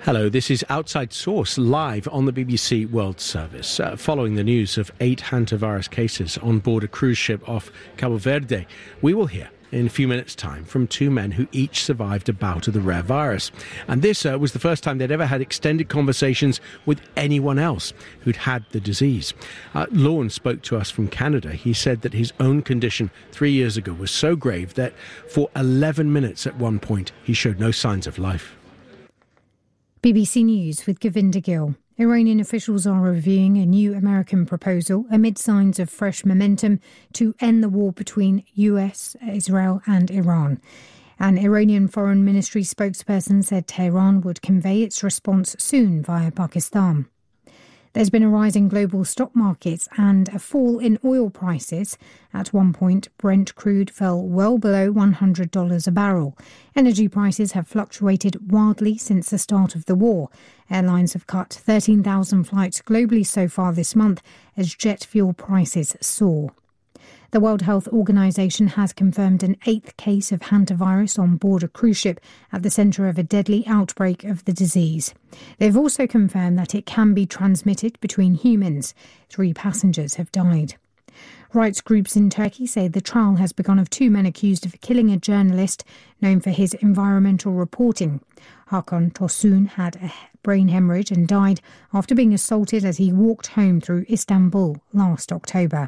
Hello, this is Outside Source live on the BBC World Service. Following the news of 8 hantavirus cases on board a cruise ship off Cabo Verde, we will hear in a few minutes' time from 2 men who each survived a bout of the rare virus. And this was the first time they'd ever had extended conversations with anyone else who'd had the disease. Lorne spoke to us from Canada. He said that his own condition 3 years ago was so grave that for 11 minutes at one point he showed no signs of life. BBC News with Govinda Gill. Iranian officials are reviewing a new American proposal amid signs of fresh momentum to end the war between US, Israel and Iran. An Iranian Foreign Ministry spokesperson said Tehran would convey its response soon via Pakistan. There's been a rise in global stock markets and a fall in oil prices. At one point, Brent crude fell well below $100 a barrel. Energy prices have fluctuated wildly since the start of the war. Airlines have cut 13,000 flights globally so far this month as jet fuel prices soar. The World Health Organization has confirmed an 8th case of hantavirus on board a cruise ship at the centre of a deadly outbreak of the disease. They've also confirmed that it can be transmitted between humans. 3 passengers have died. Rights groups in Turkey say the trial has begun of 2 men accused of killing a journalist known for his environmental reporting. Hakan Tosun had a brain hemorrhage and died after being assaulted as he walked home through Istanbul last October.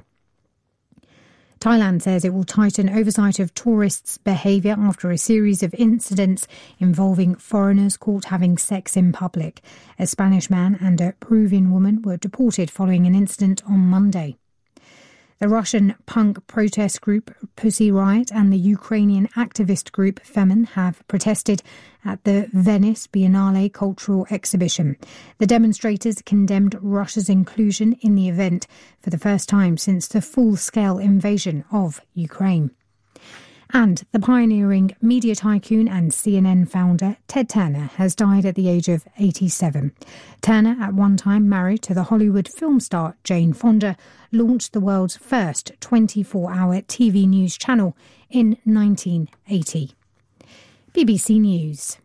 Thailand says it will tighten oversight of tourists' behaviour after a series of incidents involving foreigners caught having sex in public. A Spanish man and a Peruvian woman were deported following an incident on Monday. The Russian punk protest group Pussy Riot and the Ukrainian activist group Femen have protested at the Venice Biennale cultural exhibition. The demonstrators condemned Russia's inclusion in the event for the first time since the full-scale invasion of Ukraine. And the pioneering media tycoon and CNN founder Ted Turner has died at the age of 87. Turner, at one time married to the Hollywood film star Jane Fonda, launched the world's first 24-hour TV news channel in 1980. BBC News.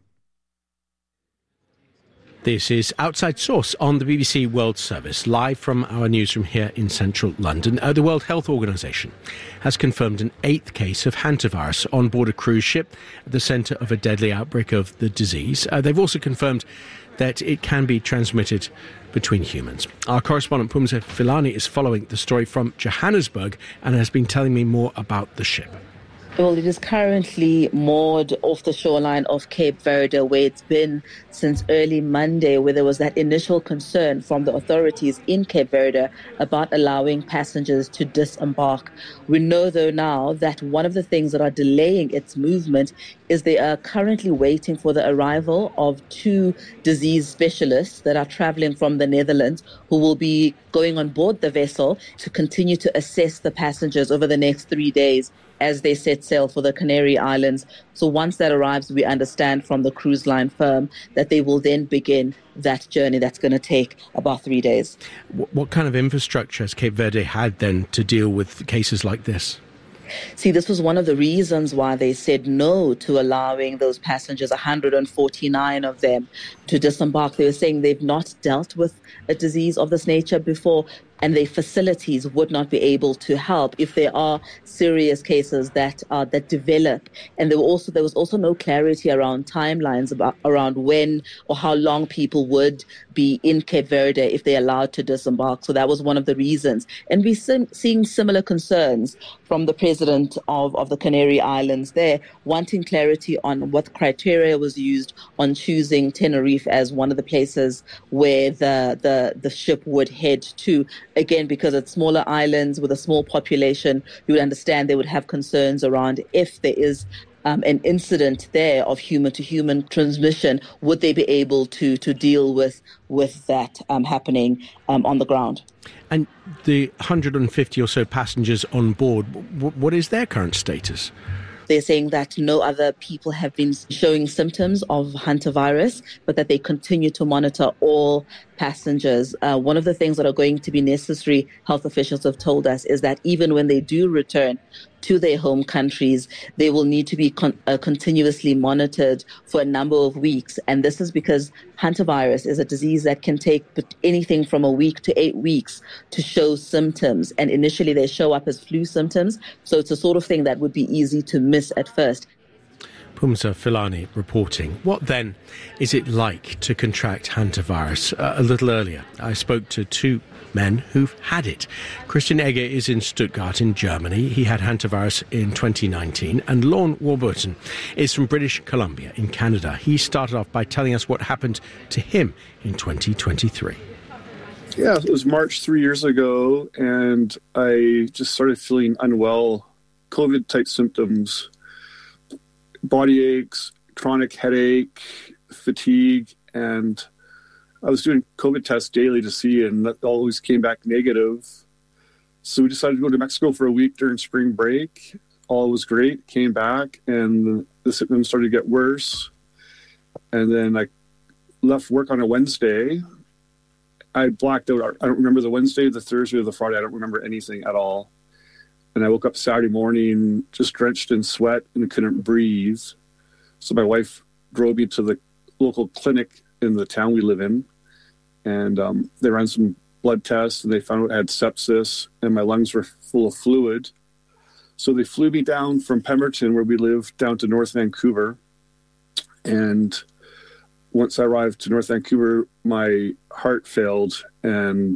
This is Outside Source on the BBC World Service, live from our newsroom here in central London. The World Health Organization has confirmed an 8th case of hantavirus on board a cruise ship at the centre of a deadly outbreak of the disease. They've also confirmed that it can be transmitted between humans. Our correspondent Pumza Filani is following the story from Johannesburg and has been telling me more about the ship. Well, it is currently moored off the shoreline of Cape Verde, where it's been since early Monday, where there was that initial concern from the authorities in Cape Verde about allowing passengers to disembark. We know, though, now that one of the things that are delaying its movement is they are currently waiting for the arrival of 2 disease specialists that are traveling from the Netherlands who will be going on board the vessel to continue to assess the passengers over the next 3 days as they set sail for the Canary Islands. So once that arrives, we understand from the cruise line firm that they will then begin that journey that's going to take about 3 days. What kind of infrastructure has Cape Verde had then to deal with cases like this? See, this was one of the reasons why they said no to allowing those passengers, 149 of them, to disembark. They were saying they've not dealt with a disease of this nature before, and their facilities would not be able to help if there are serious cases that develop. And there was also no clarity around timelines around when or how long people would be in Cape Verde if they're allowed to disembark. So that was one of the reasons. And we're seeing similar concerns from the president of the Canary Islands there, wanting clarity on what criteria was used on choosing Tenerife as one of the places where the ship would head to. Again, because it's smaller islands with a small population, you would understand they would have concerns around if there is an incident there of human-to-human transmission, would they be able to deal with that happening on the ground? And the 150 or so passengers on board, what is their current status? They're saying that no other people have been showing symptoms of hantavirus, but that they continue to monitor all passengers. One of the things that are going to be necessary, health officials have told us, is that even when they do return to their home countries, they will need to be continuously monitored for a number of weeks. And this is because hantavirus is a disease that can take anything from a week to 8 weeks to show symptoms. And initially they show up as flu symptoms. So it's a sort of thing that would be easy to miss at first. Phumza Philani reporting. What then is it like to contract hantavirus? A little earlier, I spoke to two men who've had it. Christian Egger is in Stuttgart in Germany. He had hantavirus in 2019. And Lorne Warburton is from British Columbia in Canada. He started off by telling us what happened to him in 2023. Yeah, it was March 3 years ago, and I just started feeling unwell, COVID-type symptoms, body aches, chronic headache, fatigue, and I was doing COVID tests daily to see, and that always came back negative. So we decided to go to Mexico for a week during spring break. All was great, came back, and the symptoms started to get worse. And then I left work on a Wednesday. I blacked out. I don't remember the Wednesday, the Thursday, or the Friday. I don't remember anything at all. And I woke up Saturday morning just drenched in sweat and couldn't breathe. So my wife drove me to the local clinic in the town we live in. And they ran some blood tests, and they found out I had sepsis, and my lungs were full of fluid. So they flew me down from Pemberton, where we live, down to North Vancouver. And once I arrived to North Vancouver, my heart failed, and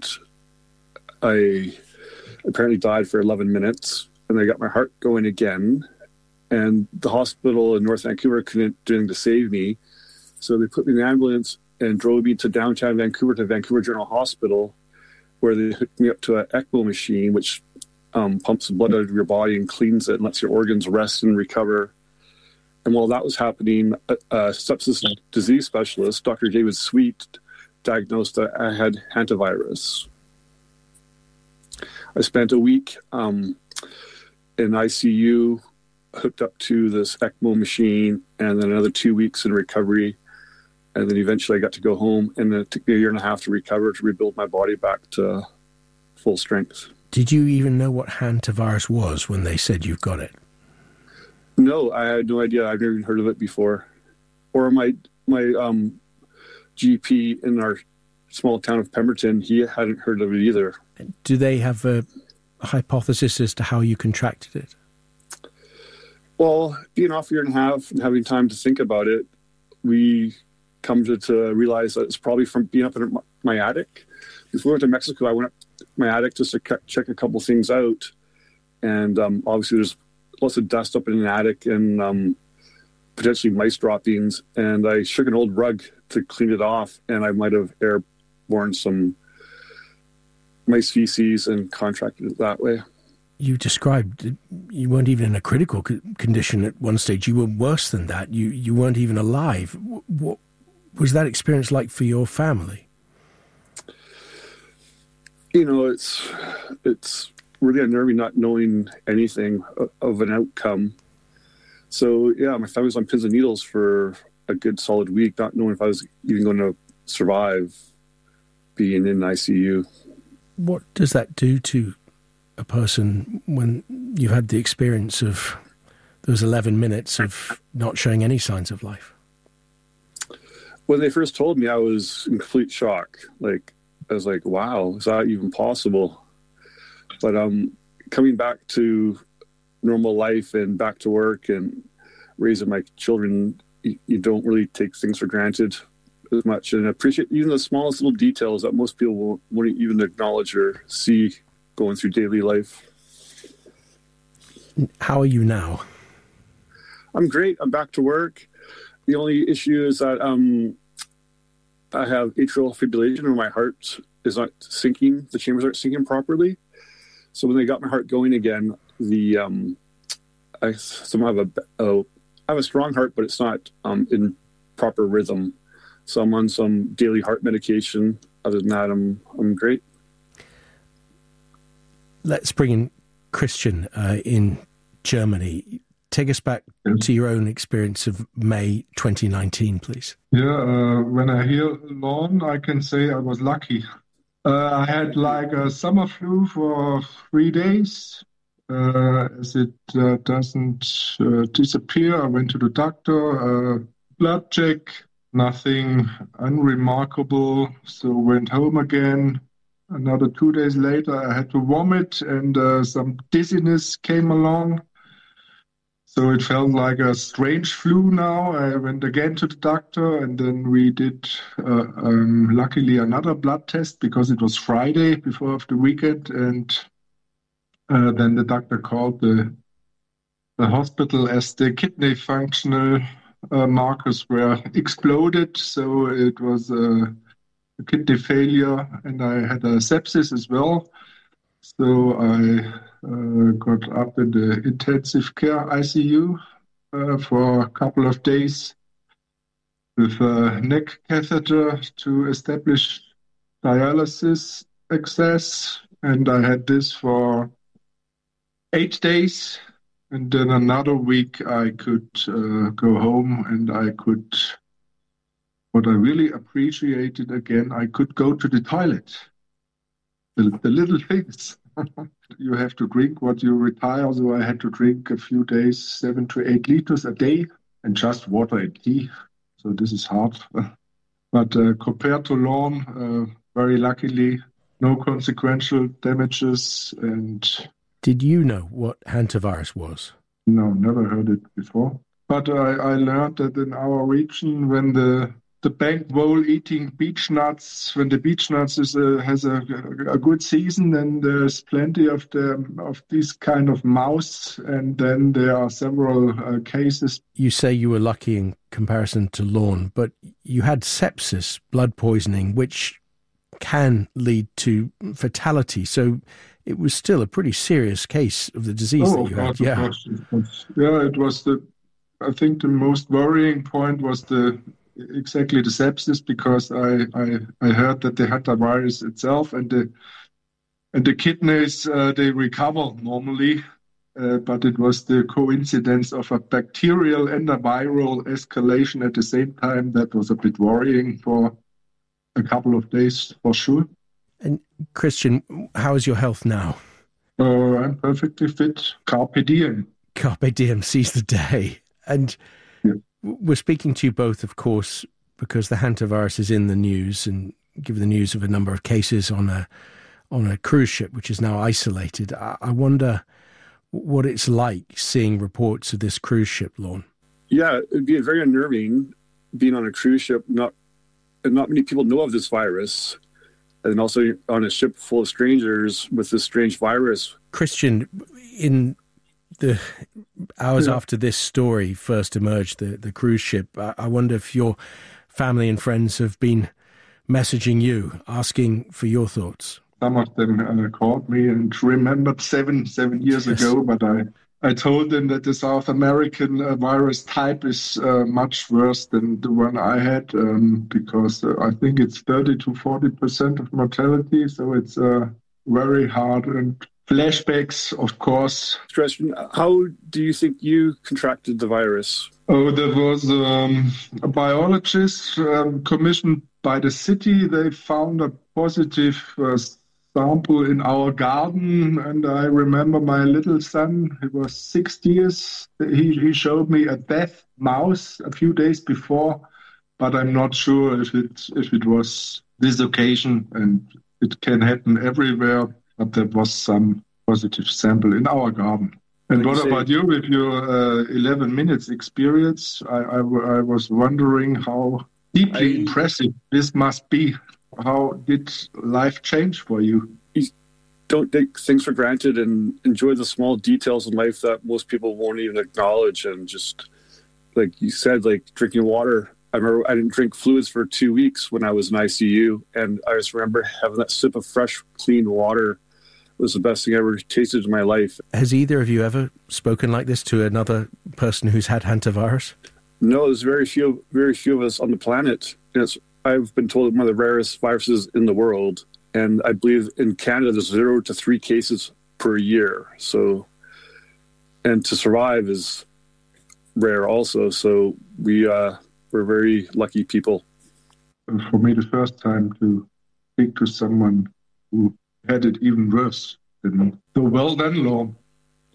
I apparently died for 11 minutes. And I got my heart going again. And the hospital in North Vancouver couldn't do anything to save me. So they put me in an ambulance and drove me to downtown Vancouver, to Vancouver General Hospital, where they hooked me up to an ECMO machine, which pumps the blood out of your body and cleans it and lets your organs rest and recover. And while that was happening, a sepsis disease specialist, Dr. David Sweet, diagnosed that I had hantavirus. I spent a week in ICU, hooked up to this ECMO machine, and then another 2 weeks in recovery. And then eventually I got to go home, and it took me a year and a half to recover, to rebuild my body back to full strength. Did you even know what hantavirus was when they said you've got it? No, I had no idea. I've never even heard of it before. Or my GP in our small town of Pemberton, he hadn't heard of it either. Do they have a hypothesis as to how you contracted it? Well, being off a year and a half and having time to think about it, we come to realize that it's probably from being up in my attic. Before we went to Mexico, I went up my attic just to check a couple things out. And obviously there's lots of dust up in an attic and potentially mice droppings. And I shook an old rug to clean it off, and I might have airborne some mice feces and contracted it that way. You described you weren't even in a critical condition at one stage. You were worse than that. You weren't even alive. What was that experience like for your family? You know, it's really unnerving not knowing anything of an outcome. So, yeah, my family was on pins and needles for a good solid week, not knowing if I was even going to survive being in ICU. What does that do to a person when you've had the experience of those 11 minutes of not showing any signs of life? When they first told me, I was in complete shock. I was like, wow, is that even possible? But coming back to normal life and back to work and raising my children, you don't really take things for granted as much, and appreciate even the smallest little details that most people won't even acknowledge or see going through daily life. How are you now? I'm great. I'm back to work. The only issue is that I have atrial fibrillation, where my heart is not sinking. The chambers aren't sinking properly. So when they got my heart going again, I somehow have a strong heart, but it's not in proper rhythm. So I'm on some daily heart medication. Other than that, I'm great. Let's bring in Christian in Germany. Take us back to your own experience of May 2019, please. Yeah, when I hear Lorne, I can say I was lucky. I had like a summer flu for 3 days, as it doesn't disappear. I went to the doctor, blood check, nothing unremarkable. So went home again. Another 2 days later, I had to vomit and some dizziness came along. So it felt like a strange flu now. I went again to the doctor and then we did, luckily, another blood test because it was Friday before the weekend. And then the doctor called the hospital as the kidney functional markers were exploded. So it was a kidney failure, and I had a sepsis as well. So I got up in the intensive care ICU for a couple of days with a neck catheter to establish dialysis access. And I had this for 8 days. And then another week I could go home and I could, what I really appreciated again, I could go to the toilet. The little things. You have to drink what you retire. So I had to drink a few days, 7 to 8 liters a day and just water and tea. So this is hard. But compared to Lorne, very luckily, no consequential damages. And did you know what hantavirus was? No, never heard it before. But I learned that in our region, when the bank vole eating beech nuts, when the beech nuts has a good season, then there's plenty of these kind of mouse, and then there are several cases. You say you were lucky in comparison to Lorne, but you had sepsis, blood poisoning, which can lead to fatality. So it was still a pretty serious case of the disease that you had. Yeah, it was I think the most worrying point was exactly the sepsis, because I heard that the hantavirus itself and the kidneys they recover normally, but it was the coincidence of a bacterial and a viral escalation at the same time that was a bit worrying for a couple of days for sure. And Christian, how is your health now? I'm perfectly fit. Carpe diem. Carpe diem, seize the day. And yeah. We're speaking to you both, of course, because the hantavirus is in the news, and given the news of a number of cases on a cruise ship, which is now isolated. I wonder what it's like seeing reports of this cruise ship, Lorne. Yeah, it'd be very unnerving being on a cruise ship. Not many people know of this virus, and also on a ship full of strangers with this strange virus. Christian, in the hours after this story first emerged, the cruise ship, I wonder if your family and friends have been messaging you, asking for your thoughts. Some of them called me and remembered seven years ago, but I told them that the South American virus type is much worse than the one I had, because I think it's 30 to 40% of mortality, so it's very hard. And flashbacks, of course. Christian, how do you think you contracted the virus? Oh, there was a biologist commissioned by the city. They found a positive sample in our garden, and I remember my little son, he was 6 years. He showed me a dead mouse a few days before, but I'm not sure if it was this occasion, and it can happen everywhere. But there was some positive sample in our garden. And what about you with your 11 minutes experience? I was wondering how deeply impressive this must be. How did life change for you? You don't take things for granted and enjoy the small details in life that most people won't even acknowledge. And just like you said, like drinking water. I remember I didn't drink fluids for 2 weeks when I was in ICU. And I just remember having that sip of fresh, clean water was the best thing I ever tasted in my life. Has either of you ever spoken like this to another person who's had hantavirus? No, there's very few of us on the planet. I've been told it's one of the rarest viruses in the world. And I believe in Canada, there's 0 to 3 cases per year. So, and to survive is rare also. So we're very lucky people. For me, the first time to speak to someone who had it even worse than so well done, Lorne.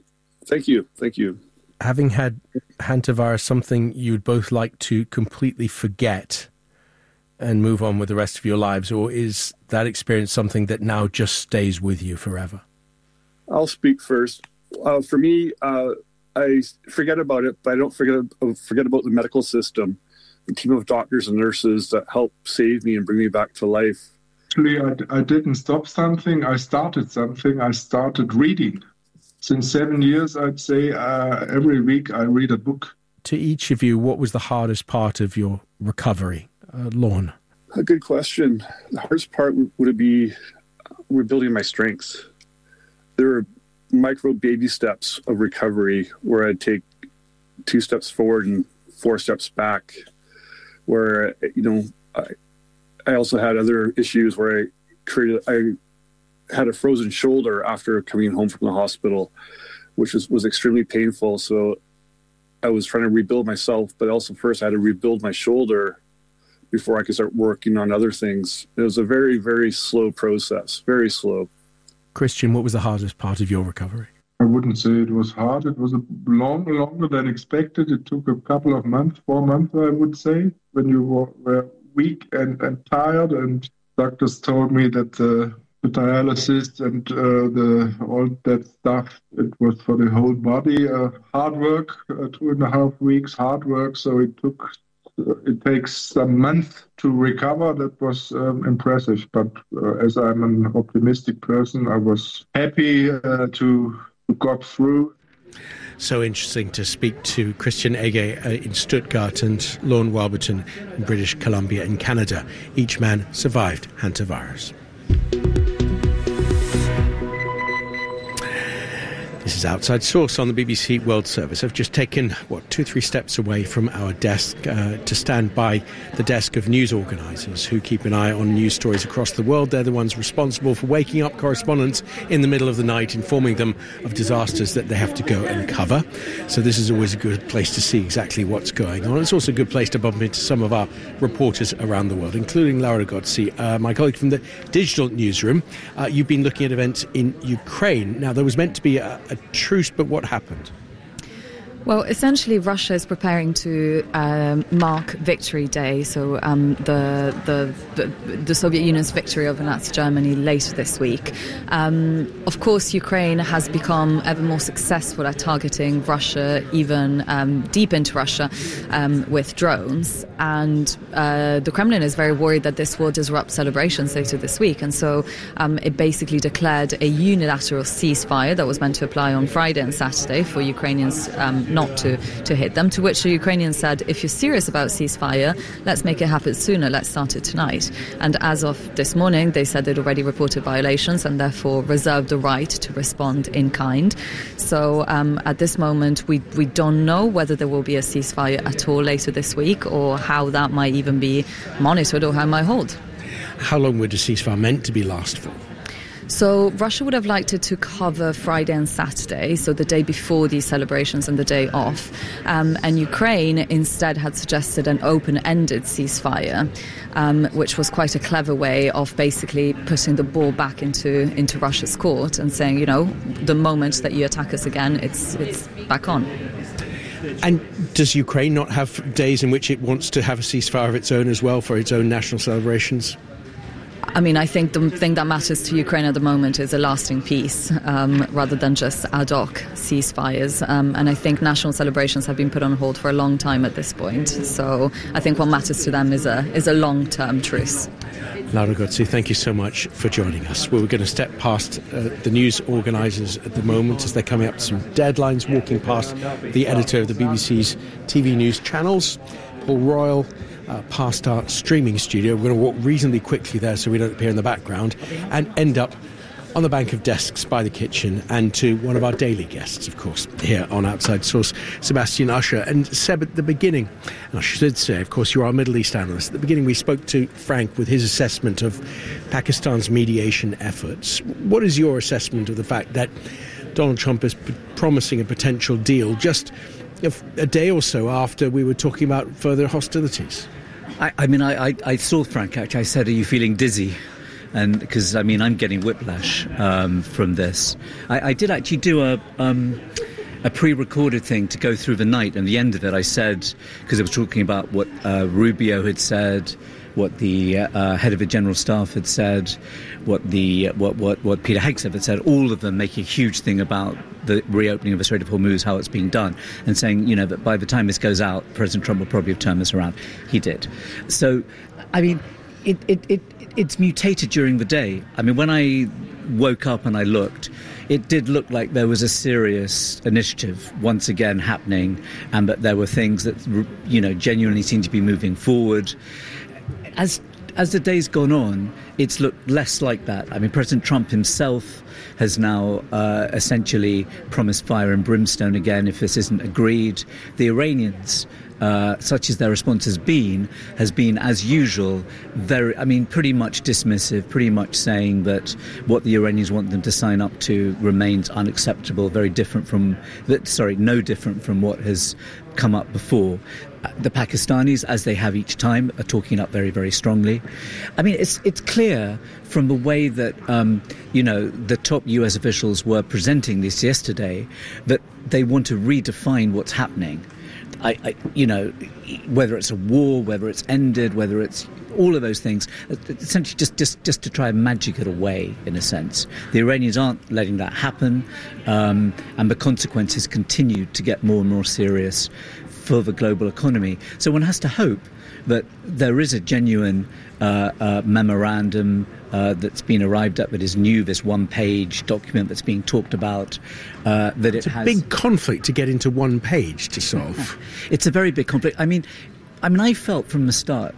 Thank you. Having had hantavirus, something you'd both like to completely forget and move on with the rest of your lives, or is that experience something that now just stays with you forever? I'll speak first. For me, I forget about it, but I don't forget about the medical system, the team of doctors and nurses that helped save me and bring me back to life. Actually, I didn't stop something. I started something. I started reading. Since 7 years, I'd say every week I read a book. To each of you, what was the hardest part of your recovery? Lorne? A good question. The hardest part would be rebuilding my strengths. There were micro baby steps of recovery where I'd take 2 steps forward and 4 steps back, where, I also had other issues where I had a frozen shoulder after coming home from the hospital, which was extremely painful. So I was trying to rebuild myself, but also first I had to rebuild my shoulder before I could start working on other things. It was a very, very slow process, very slow. Christian, what was the hardest part of your recovery? I wouldn't say it was hard. It was longer than expected. It took a couple of months, 4 months, I would say, when you were weak and tired. And doctors told me that the dialysis and all that stuff, it was for the whole body. Hard work, 2.5 weeks, hard work. So it takes some months to recover. That was impressive. But as I'm an optimistic person, I was happy to got through. So interesting to speak to Christian Ege in Stuttgart and Lorne Warburton in British Columbia in Canada. Each man survived hantavirus. This is Outside Source on the BBC World Service. I've just taken, 2-3 steps away from our desk to stand by the desk of news organisers who keep an eye on news stories across the world. They're the ones responsible for waking up correspondents in the middle of the night, informing them of disasters that they have to go and cover. So this is always a good place to see exactly what's going on. It's also a good place to bump into some of our reporters around the world, including Laura Gozzi, my colleague from the digital newsroom. You've been looking at events in Ukraine. Now, there was meant to be a truce, but what happened? Well, essentially, Russia is preparing to mark Victory Day, so the Soviet Union's victory over Nazi Germany later this week. Of course, Ukraine has become ever more successful at targeting Russia, even deep into Russia, with drones. And the Kremlin is very worried that this will disrupt celebrations later this week. And so it basically declared a unilateral ceasefire that was meant to apply on Friday and Saturday for Ukrainians not to hit them, to which the Ukrainians said, if you're serious about ceasefire, let's make it happen sooner, let's start it tonight. And as of this morning, they said they'd already reported violations and therefore reserved the right to respond in kind. So at this moment, we don't know whether there will be a ceasefire at all later this week, or how that might even be monitored, or how it might hold. How long would the ceasefire meant to be last for? So Russia would have liked it to cover Friday and Saturday, so the day before these celebrations and the day off. And Ukraine instead had suggested an open-ended ceasefire, which was quite a clever way of basically putting the ball back into Russia's court and saying, the moment that you attack us again, it's back on. And does Ukraine not have days in which it wants to have a ceasefire of its own as well for its own national celebrations? I mean, I think the thing that matters to Ukraine at the moment is a lasting peace, rather than just ad hoc ceasefires. And I think national celebrations have been put on hold for a long time at this point. So I think what matters to them is a long-term truce. Laura Gozzi, thank you so much for joining us. We're going to step past the news organisers at the moment as they're coming up to some deadlines, walking past the editor of the BBC's TV news channels, Paul Royal, past our streaming studio. We're going to walk reasonably quickly there so we don't appear in the background, and end up on the bank of desks by the kitchen and to one of our daily guests, of course, here on Outside Source, Sebastian Usher. And Seb, at the beginning, and I should say, of course, you're our Middle East analyst. At the beginning, we spoke to Frank with his assessment of Pakistan's mediation efforts. What is your assessment of the fact that Donald Trump is promising a potential deal just a day or so after we were talking about further hostilities? I saw Frank, actually. I said, are you feeling dizzy? And because, I'm getting whiplash from this. I did actually do a pre-recorded thing to go through the night, and the end of it I said, because I was talking about what Rubio had said, what the head of the General Staff had said, what Peter Hegseth had said, all of them making a huge thing about the reopening of the Strait of Hormuz, how it's being done, and saying, that by the time this goes out, President Trump will probably have turned this around. He did. So, I mean, it's mutated during the day. I mean, when I woke up and I looked, it did look like there was a serious initiative once again happening, and that there were things that, genuinely seemed to be moving forward. As the day's gone on, it's looked less like that. I mean, President Trump himself has now essentially promised fire and brimstone again if this isn't agreed. The Iranians, such as their response has been, as usual, pretty much dismissive, pretty much saying that what the Iranians want them to sign up to remains unacceptable, no different from what has come up before. The Pakistanis, as they have each time, are talking up very, very strongly. I mean, it's clear from the way that, the top US officials were presenting this yesterday that they want to redefine what's happening. Whether it's a war, whether it's ended, whether it's all of those things, essentially just to try and magic it away, in a sense. The Iranians aren't letting that happen, and the consequences continue to get more and more serious for the global economy. So one has to hope that there is a genuine memorandum that's been arrived at that is new, this one-page document that's being talked about. It's a big conflict to get into one page to solve. It's a very big conflict. I mean, I felt from the start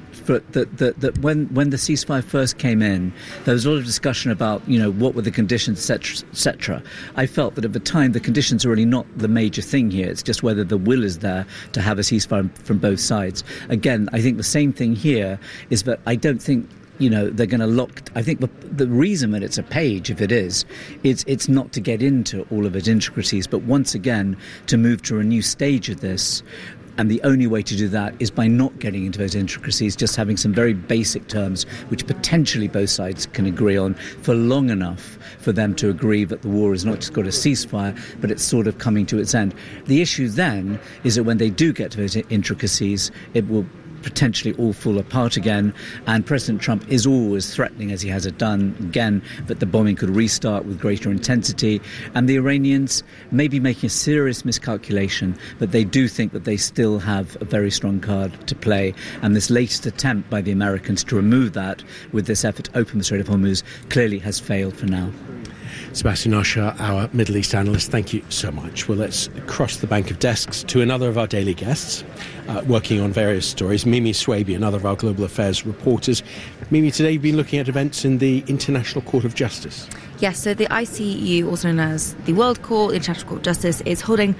that when the ceasefire first came in, there was a lot of discussion about, what were the conditions, etc. I felt that at the time the conditions are really not the major thing here. It's just whether the will is there to have a ceasefire from both sides. Again, I think the same thing here is that I don't think they're going to lock. I think the reason that it's a page, if it is, it's not to get into all of its intricacies, but once again to move to a new stage of this. And the only way to do that is by not getting into those intricacies, just having some very basic terms which potentially both sides can agree on for long enough for them to agree that the war has not just got a ceasefire, but it's sort of coming to its end. The issue then is that when they do get to those intricacies, it will potentially all fall apart again, and President Trump is always threatening, as he has done again, that the bombing could restart with greater intensity, and the Iranians may be making a serious miscalculation, but they do think that they still have a very strong card to play, and this latest attempt by the Americans to remove that with this effort to open the Strait of Hormuz clearly has failed for now. Sebastian Usher, our Middle East analyst, thank you so much. Well, let's cross the bank of desks to another of our daily guests, working on various stories. Mimi Swaby, another of our global affairs reporters. Mimi, today you've been looking at events in the International Court of Justice. Yes, so the ICU, also known as the World Court, the International Court of Justice, is holding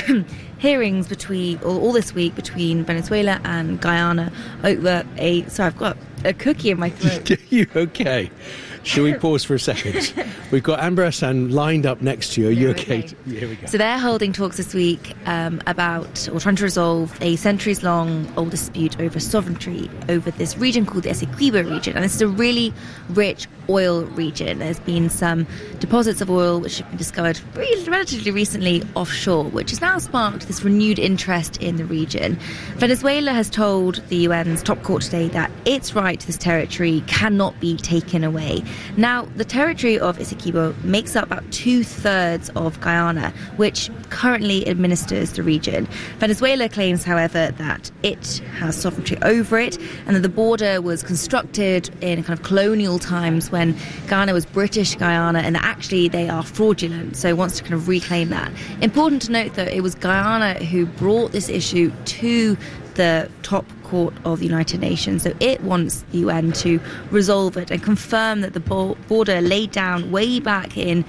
hearings all this week between Venezuela and Guyana over I've got a cookie in my throat. Are you okay? Shall we pause for a second? We've got Amber Hassan lined up next to you. Are you okay? Here we go. So they're holding talks this week about, or trying to resolve, a centuries-long old dispute over sovereignty over this region called the Essequibo region. And this is a really rich oil region. There's been some deposits of oil which have been discovered relatively recently offshore, which has now sparked this renewed interest in the region. Venezuela has told the UN's top court today that its right to this territory cannot be taken away. Now, the territory of Essequibo makes up about 2/3 of Guyana, which currently administers the region. Venezuela claims, however, that it has sovereignty over it, and that the border was constructed in kind of colonial times when Ghana was British Guyana, and that actually they are fraudulent, so it wants to kind of reclaim that. Important to note, though, it was Guyana who brought this issue to the top court of the United Nations. So it wants the UN to resolve it and confirm that the border laid down way back in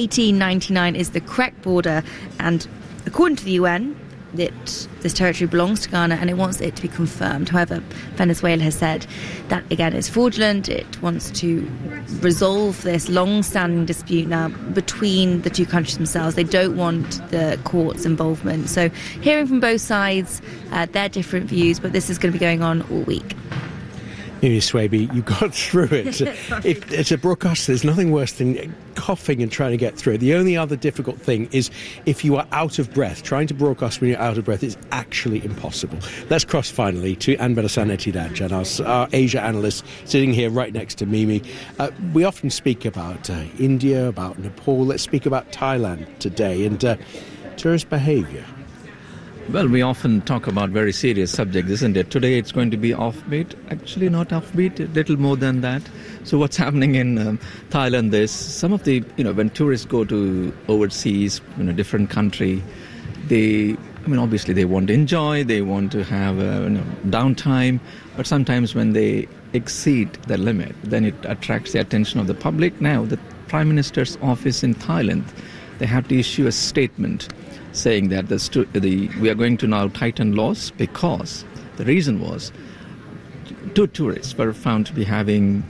1899 is the correct border. And according to the UN, that this territory belongs to Ghana, and it wants it to be confirmed. However, Venezuela has said that, again, it's fraudulent. It wants to resolve this long-standing dispute now between the two countries themselves. They don't want the court's involvement. So hearing from both sides, their different views, but this is going to be going on all week. Mimi Swaby, you got through it. It's a broadcaster. There's nothing worse than coughing and trying to get through it. The only other difficult thing is if you are out of breath. Trying to broadcast when you're out of breath is actually impossible. Let's cross finally to Anbarasan Etidajan, our Asia analyst, sitting here right next to Mimi. We often speak about India, about Nepal. Let's speak about Thailand today and tourist behaviour. Well, we often talk about very serious subjects, isn't it? Today it's going to be offbeat. Actually not offbeat, a little more than that. So what's happening in Thailand is some of the, when tourists go to overseas, different country, obviously they want to enjoy, they want to have downtime, but sometimes when they exceed the limit, then it attracts the attention of the public. Now, the Prime Minister's office in Thailand, they have to issue a statement saying that we are going to now tighten laws because the reason was 2 tourists were found to be having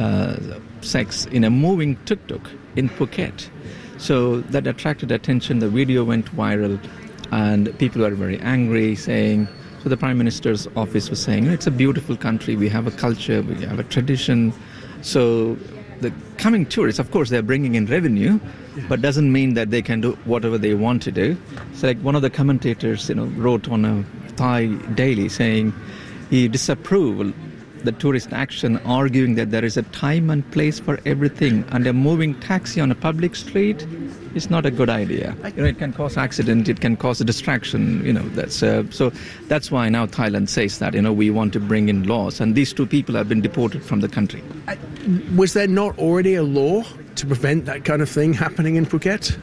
sex in a moving tuk-tuk in Phuket. So that attracted attention. The video went viral and people were very angry, saying, so the Prime Minister's office was saying, it's a beautiful country, we have a culture, we have a tradition. So the coming tourists, of course, they're bringing in revenue, but doesn't mean that they can do whatever they want to do. So like one of the commentators, wrote on a Thai daily saying he disapproved the tourist action, arguing that there is a time and place for everything, and a moving taxi on a public street is not a good idea. It can cause accident, it can cause a distraction. So that's why now Thailand says that we want to bring in laws, and these 2 people have been deported from the country. Was there not already a law to prevent that kind of thing happening in Phuket?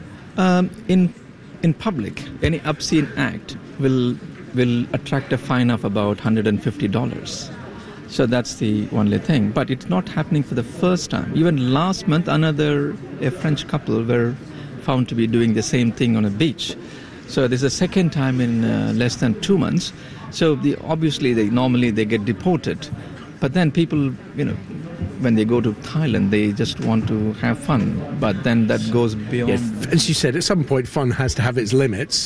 In public, any obscene act will attract a fine of about $150. So that's the only thing. But it's not happening for the first time. Even last month, a French couple were found to be doing the same thing on a beach. So this is the second time in less than 2 months. So obviously, normally they get deported. But then people, when they go to Thailand, they just want to have fun. But then that goes beyond. Yes, as you said, at some point, fun has to have its limits.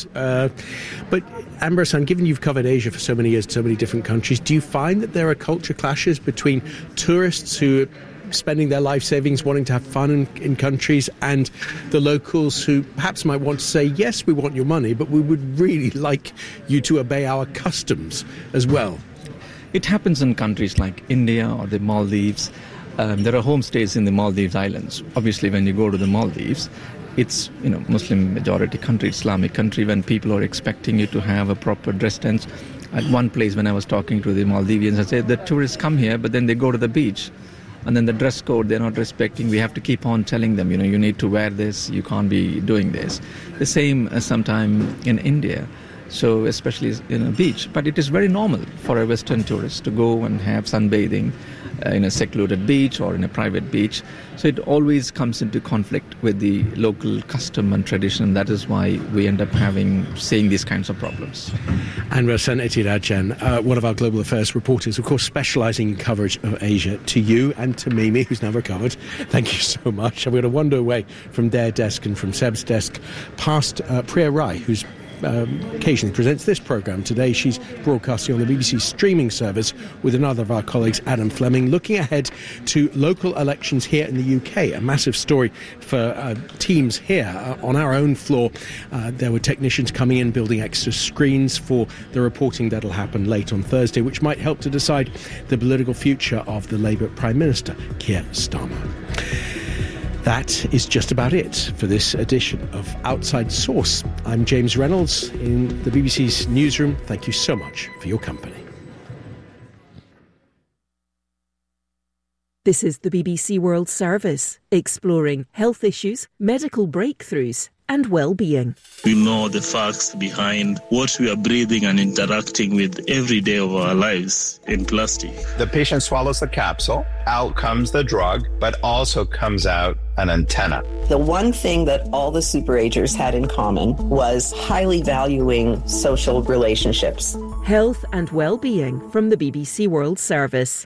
But Anbarasan, given you've covered Asia for so many years, so many different countries, do you find that there are culture clashes between tourists who are spending their life savings wanting to have fun in countries and the locals who perhaps might want to say, yes, we want your money, but we would really like you to obey our customs as well? It happens in countries like India or the Maldives. There are homestays in the Maldives Islands. Obviously, when you go to the Maldives, it's Muslim majority country, Islamic country, when people are expecting you to have a proper dress sense. At one place when I was talking to the Maldivians, I said, the tourists come here, but then they go to the beach. And then the dress code, they're not respecting. We have to keep on telling them, you need to wear this, you can't be doing this. The same sometime in India. So especially in a beach. But it is very normal for a Western tourist to go and have sunbathing in a secluded beach or in a private beach. So it always comes into conflict with the local custom and tradition. That is why we end up seeing these kinds of problems. Anbarasan Etidajan, one of our global affairs reporters, of course, specialising in coverage of Asia. To you and to Mimi, who's now recovered, thank you so much. I'm going to wander away from their desk and from Seb's desk past Priya Rai, who's occasionally presents this programme. Today she's broadcasting on the BBC streaming service with another of our colleagues, Adam Fleming, looking ahead to local elections here in the UK. A massive story for teams here on our own floor. There were technicians coming in, building extra screens for the reporting that'll happen late on Thursday, which might help to decide the political future of the Labour Prime Minister, Keir Starmer. That is just about it for this edition of Outside Source. I'm James Reynolds in the BBC's newsroom. Thank you so much for your company. This is the BBC World Service, exploring health issues, medical breakthroughs and well-being. We know the facts behind what we are breathing and interacting with every day of our lives in plastic. The patient swallows the capsule, out comes the drug, but also comes out an antenna. The one thing that all the superagers had in common was highly valuing social relationships. Health and well-being from the BBC World Service.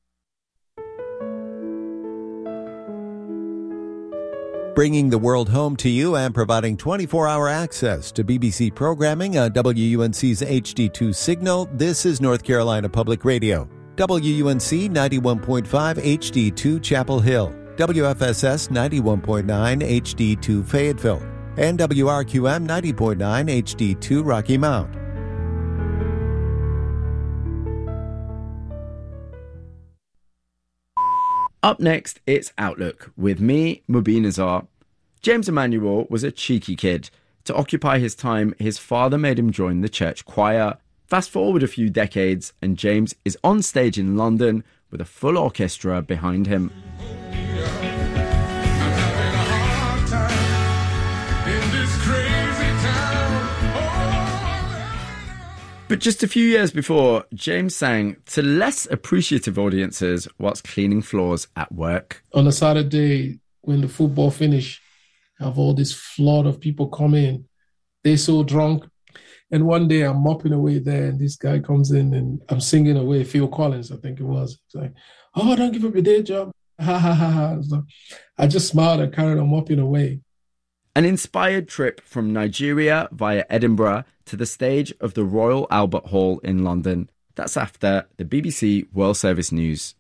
Bringing the world home to you and providing 24-hour access to BBC programming on WUNC's HD2 signal, this is North Carolina Public Radio. WUNC 91.5 HD2 Chapel Hill, WFSS 91.9 HD2 Fayetteville, and WRQM 90.9 HD2 Rocky Mount. Up next, it's Outlook with me, Mubin Azar. James Emanuel was a cheeky kid. To occupy his time, his father made him join the church choir. Fast forward a few decades, and James is on stage in London with a full orchestra behind him. But just a few years before, James sang to less appreciative audiences whilst cleaning floors at work. On a Saturday, when the football finished, I have all this flood of people come in. They're so drunk. And one day I'm mopping away there, and this guy comes in, and I'm singing away, Phil Collins, I think it was. It's like, oh, don't give up your day job. Ha, ha, ha, ha. So I just smiled and carried on mopping away. An inspired trip from Nigeria via Edinburgh to the stage of the Royal Albert Hall in London. That's after the BBC World Service News.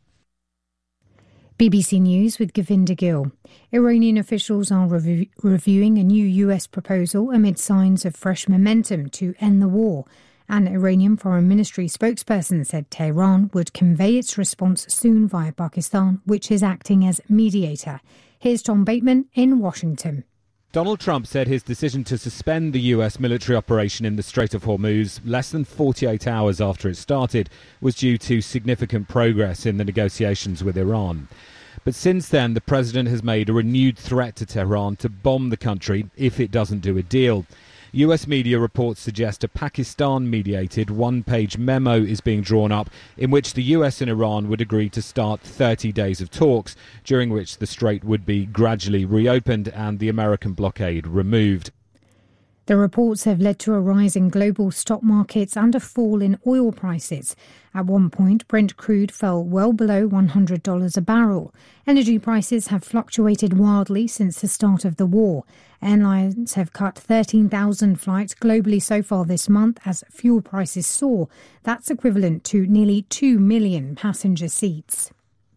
BBC News with Govinda Gill. Iranian officials are reviewing a new US proposal amid signs of fresh momentum to end the war. An Iranian Foreign Ministry spokesperson said Tehran would convey its response soon via Pakistan, which is acting as mediator. Here's Tom Bateman in Washington. Donald Trump said his decision to suspend the US military operation in the Strait of Hormuz less than 48 hours after it started was due to significant progress in the negotiations with Iran. But since then, the president has made a renewed threat to Tehran to bomb the country if it doesn't do a deal. US media reports suggest a Pakistan-mediated one-page memo is being drawn up in which the US and Iran would agree to start 30 days of talks, during which the strait would be gradually reopened and the American blockade removed. The reports have led to a rise in global stock markets and a fall in oil prices. At one point, Brent crude fell well below $100 a barrel. Energy prices have fluctuated wildly since the start of the war. Airlines have cut 13,000 flights globally so far this month as fuel prices soar. That's equivalent to nearly 2 million passenger seats.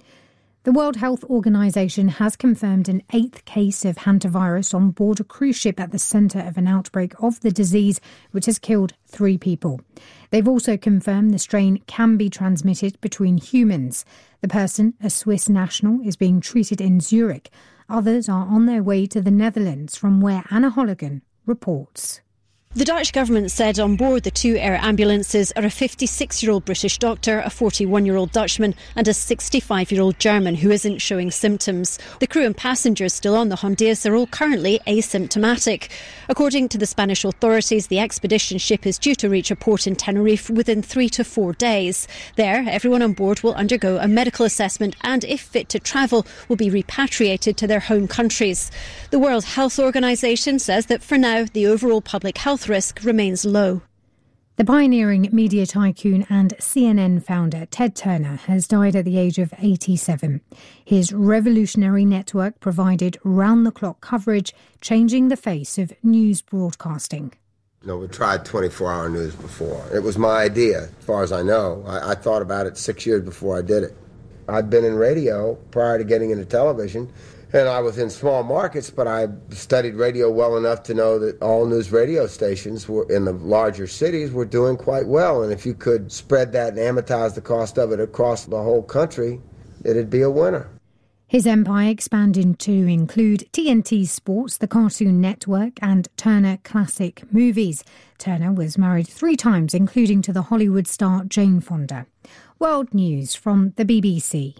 The World Health Organization has confirmed an 8th case of hantavirus on board a cruise ship at the centre of an outbreak of the disease, which has killed 3 people. They've also confirmed the strain can be transmitted between humans. The person, a Swiss national, is being treated in Zurich. Others are on their way to the Netherlands, from where Anna Holligan reports. The Dutch government said on board the 2 air ambulances are a 56-year-old British doctor, a 41-year-old Dutchman and a 65-year-old German who isn't showing symptoms. The crew and passengers still on the Hondias are all currently asymptomatic. According to the Spanish authorities, the expedition ship is due to reach a port in Tenerife within 3 to 4 days. There, everyone on board will undergo a medical assessment and, if fit to travel, will be repatriated to their home countries. The World Health Organization says that for now, the overall public health risk remains low. The pioneering media tycoon and CNN founder Ted Turner has died at the age of 87. His revolutionary network provided round-the-clock coverage, changing the face of news broadcasting. We tried 24-hour news before. It was my idea, as far as I know. I thought about it 6 years before I did it. I'd been in radio prior to getting into television, and I was in small markets, but I studied radio well enough to know that all news radio stations were in the larger cities were doing quite well. And if you could spread that and amortize the cost of it across the whole country, it'd be a winner. His empire expanded to include TNT Sports, the Cartoon Network, and Turner Classic Movies. Turner was married 3 times, including to the Hollywood star Jane Fonda. World News from the BBC.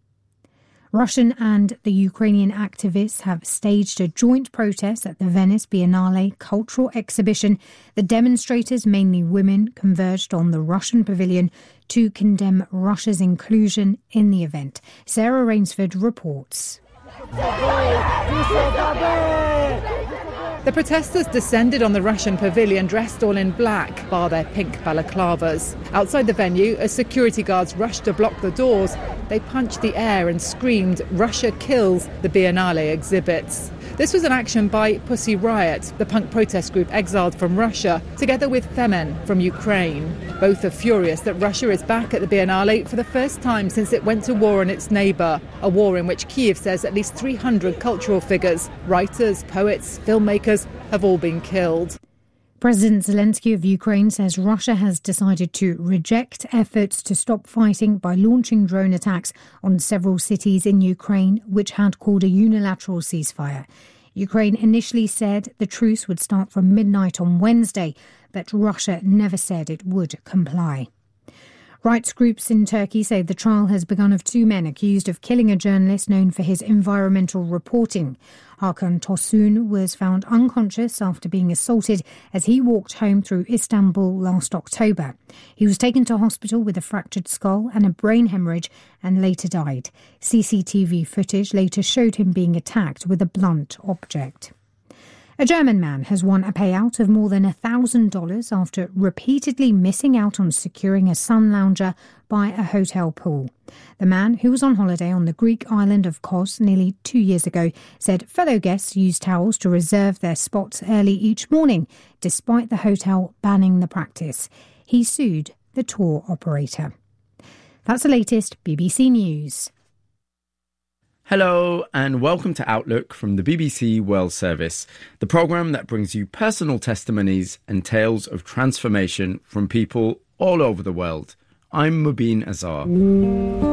Russian and the Ukrainian activists have staged a joint protest at the Venice Biennale cultural exhibition. The demonstrators, mainly women, converged on the Russian pavilion to condemn Russia's inclusion in the event. Sarah Rainsford reports. The protesters descended on the Russian pavilion dressed all in black, bar their pink balaclavas. Outside the venue, as security guards rushed to block the doors, they punched the air and screamed, "Russia kills," the Biennale exhibits. This was an action by Pussy Riot, the punk protest group exiled from Russia, together with Femen from Ukraine. Both are furious that Russia is back at the Biennale for the first time since it went to war on its neighbour, a war in which Kyiv says at least 300 cultural figures, writers, poets, filmmakers, have all been killed. President Zelensky of Ukraine says Russia has decided to reject efforts to stop fighting by launching drone attacks on several cities in Ukraine, which had called a unilateral ceasefire. Ukraine initially said the truce would start from midnight on Wednesday, but Russia never said it would comply. Rights groups in Turkey say the trial has begun of two men accused of killing a journalist known for his environmental reporting. Hakan Tosun was found unconscious after being assaulted as he walked home through Istanbul last October. He was taken to hospital with a fractured skull and a brain hemorrhage and later died. CCTV footage later showed him being attacked with a blunt object. A German man has won a payout of more than $1,000 after repeatedly missing out on securing a sun lounger by a hotel pool. The man, who was on holiday on the Greek island of Kos nearly 2 years ago, said fellow guests used towels to reserve their spots early each morning, despite the hotel banning the practice. He sued the tour operator. That's the latest BBC News. Hello and welcome to Outlook from the BBC World Service, the programme that brings you personal testimonies and tales of transformation from people all over the world. I'm Mubin Azar.